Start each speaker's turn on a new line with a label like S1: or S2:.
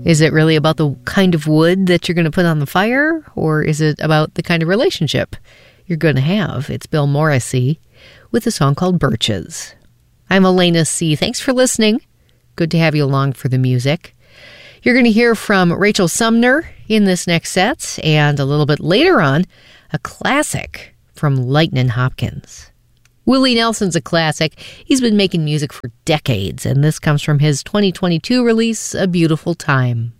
S1: Is it really about the kind of wood that you're going to put on the fire, or is it about the kind of relationship you're going to have? It's Bill Morrissey with a song called Birches. I'm Elena C. Thanks for listening. Good to have you along for the music. You're going to hear from Rachel Sumner in this next set, and a little bit later on, a classic from Lightnin' Hopkins. Willie Nelson's a classic. He's been making music for decades, and this comes from his 2022 release, A Beautiful Time.